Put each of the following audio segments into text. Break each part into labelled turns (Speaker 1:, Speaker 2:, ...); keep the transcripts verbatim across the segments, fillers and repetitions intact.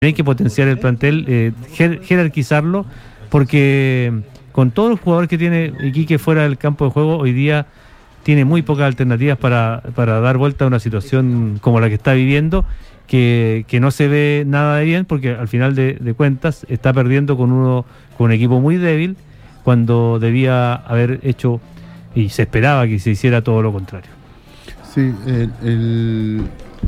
Speaker 1: Hay que potenciar el plantel, eh, jer- jerarquizarlo, porque con todos los jugadores que tiene Iquique fuera del campo de juego, hoy día tiene muy pocas alternativas para, para dar vuelta a una situación como la que está viviendo, que, que no se ve nada de bien, porque al final de, de cuentas está perdiendo con uno con un equipo muy débil, cuando debía haber hecho, y se esperaba que se hiciera todo lo contrario.
Speaker 2: Sí, el... el...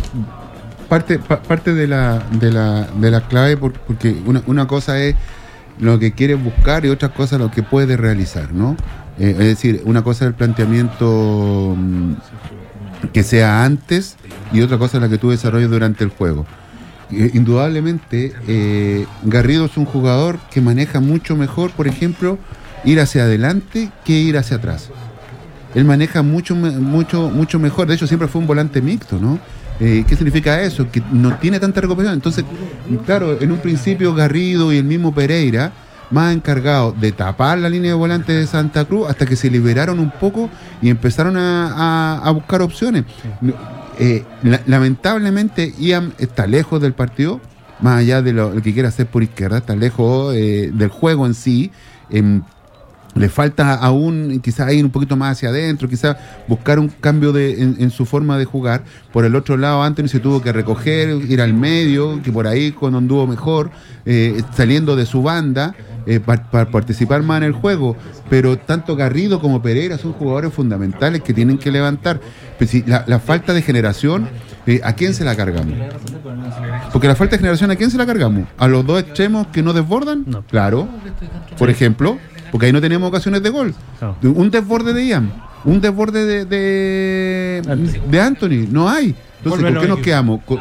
Speaker 2: Parte, pa, parte de la de la de la clave, por, porque una, una cosa es lo que quieres buscar y otra cosa lo que puedes realizar, ¿no? Eh, es decir, una cosa es el planteamiento mmm, que sea antes y otra cosa es la que tú desarrollas durante el juego. Eh, indudablemente, eh, Garrido es un jugador que maneja mucho mejor, por ejemplo, ir hacia adelante que ir hacia atrás. Él maneja mucho, mucho, mucho mejor. De hecho, siempre fue un volante mixto, ¿no? Eh, ¿Qué significa eso? Que no tiene tanta recuperación. Entonces, claro, en un principio Garrido y el mismo Pereira, más encargados de tapar la línea de volante de Santa Cruz, hasta que se liberaron un poco y empezaron a, a, a buscar opciones. Eh, la, lamentablemente, Ian está lejos del partido, más allá de lo, lo que quiere hacer por izquierda, está lejos eh, del juego en sí. Eh, Le falta aún quizás ir un poquito más hacia adentro, quizás buscar un cambio de, en, en su forma de jugar. Por el otro lado, Anthony se tuvo que recoger, ir al medio, que por ahí cuando anduvo mejor, eh, saliendo de su banda, eh, para pa participar más en el juego. Pero tanto Garrido como Pereira son jugadores fundamentales que tienen que levantar. Pues si la, la falta de generación, eh, ¿a quién se la cargamos? Porque la falta de generación, ¿a quién se la cargamos? ¿A los dos extremos que no desbordan?
Speaker 1: No.
Speaker 2: Claro, por ejemplo... Porque ahí no tenemos ocasiones de gol. No. Un desborde de Ian, un desborde de, de, de Anthony, no hay. Entonces, ¿con qué nos quedamos? ¿Con,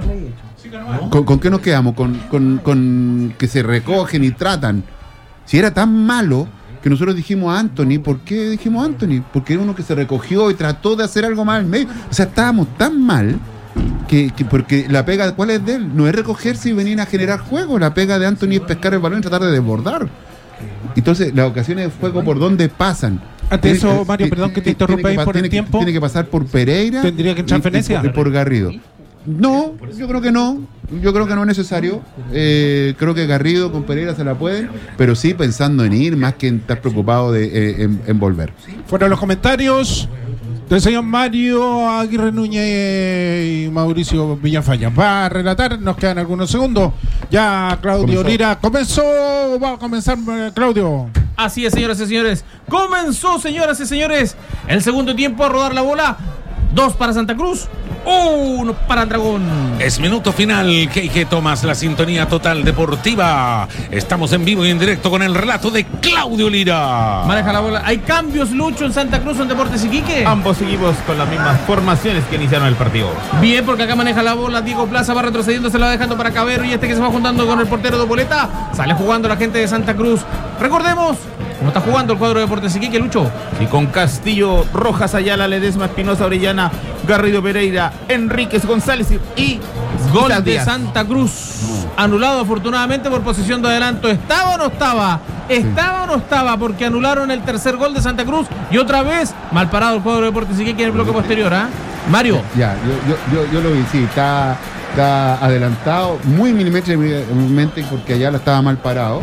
Speaker 2: ¿con, con qué nos quedamos? Con, con, con que se recogen y tratan. Si era tan malo que nosotros dijimos Anthony, ¿por qué dijimos Anthony? Porque era uno que se recogió y trató de hacer algo mal en medio. O sea, estábamos tan mal que, que porque la pega, ¿cuál es de él? No es recogerse y venir a generar juego. La pega de Anthony es pescar el balón y tratar de desbordar. Entonces, las ocasiones de fuego, ¿por dónde pasan?
Speaker 3: Ante eso, Mario, eh, perdón que te interrumpa ahí por el
Speaker 2: tiene
Speaker 3: tiempo.
Speaker 2: Que, tiene que pasar por Pereira.
Speaker 3: ¿Tendría que entrar
Speaker 2: y,
Speaker 3: Fenecia?
Speaker 2: Y, y por Garrido. No, yo creo que no. Yo creo que no es necesario. Eh, creo que Garrido con Pereira se la pueden, pero sí pensando en ir más que en estar preocupado de eh, en, en volver.
Speaker 3: Fueron los comentarios del señor Mario Aguirre Núñez y Mauricio Villafaña. Va a relatar, nos quedan algunos segundos. Ya Claudio Lira comenzó. Va a comenzar, Claudio.
Speaker 4: Así es, señoras y señores. Comenzó, señoras y señores, el segundo tiempo a rodar la bola. Dos para Santa Cruz, uno para Dragón.
Speaker 5: Es minuto final. K G Tomás, la sintonía total deportiva. Estamos en vivo y en directo con el relato de Claudio Lira.
Speaker 4: Maneja la bola. ¿Hay cambios, Lucho, en Santa Cruz en Deportes Iquique?
Speaker 6: Ambos seguimos con las mismas formaciones que iniciaron el partido.
Speaker 4: Bien, porque acá maneja la bola Diego Plaza, va retrocediendo, se la va dejando para Cabero y este que se va juntando con el portero de Boleta. Sale jugando la gente de Santa Cruz. Recordemos cómo está jugando el cuadro de Deportes Iquique, Lucho.
Speaker 6: Y con Castillo, Rojas, Ayala, Ledesma, Espinosa, Orellana, Garrido, Pereira, Enríquez, González y
Speaker 4: gol
Speaker 6: Díaz.
Speaker 4: de Santa Cruz. Anulado afortunadamente por posición de adelanto. ¿Estaba o no estaba? ¿Estaba o no estaba? Porque anularon el tercer gol de Santa Cruz y otra vez mal parado el cuadro de Deportes Iquique en el bloque posterior, ¿ah? ¿eh? Mario.
Speaker 2: Ya, yo, yo, yo, yo lo vi, sí, está, está adelantado, muy milimétricamente porque Ayala estaba mal parado.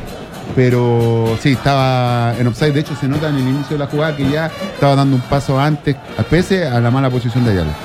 Speaker 2: Pero sí, estaba en offside. De hecho, se nota en el inicio de la jugada que ya estaba dando un paso antes, pese a la mala posición de Ayala.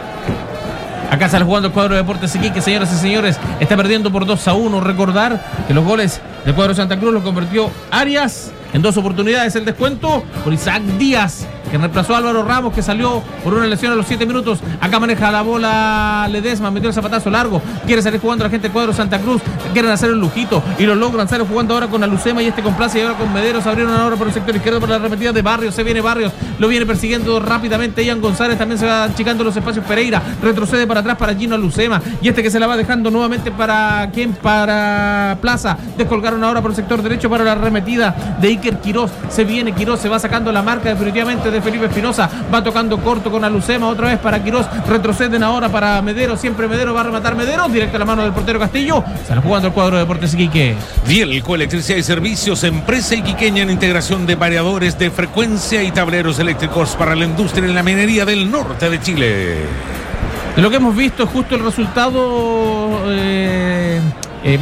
Speaker 4: Acá sale jugando el cuadro de Deportes Iquique, señoras y señores. Está perdiendo por dos a uno. Recordar que los goles del cuadro de Santa Cruz los convirtió Arias en dos oportunidades. El descuento por Isaac Díaz, que reemplazó a Álvaro Ramos, que salió por una lesión a los siete minutos. Acá maneja la bola Ledesma, metió el zapatazo largo. Quiere salir jugando la gente del cuadro Santa Cruz. Quieren hacer el lujito y lo logran. Sale jugando ahora con Alucema y este con Plaza y ahora con Mederos. Abrieron ahora por el sector izquierdo por la repetida de Barrios. Se viene Barrios, lo viene persiguiendo rápidamente Ian González. También se va achicando los espacios Pereira. Retrocede para atrás para Gino Alucema. Y este que se la va dejando nuevamente para ¿quién? Para Plaza. Descolgaron ahora por el sector derecho para la arremetida de Iker Quiroz. Se viene Quiroz, se va sacando la marca definitivamente de Felipe Espinosa. Va tocando corto con Alucema, otra vez para Quiroz. Retroceden ahora para Medero. Siempre Medero va a rematar Medero. Directo a la mano del portero Castillo. Sale jugando el cuadro de Deportes Iquique.
Speaker 5: Vielco Electricidad y Servicios, empresa iquiqueña en integración de variadores de frecuencia y tableros eléctricos para la industria en la minería del norte de Chile.
Speaker 4: De lo que hemos visto es justo el resultado eh,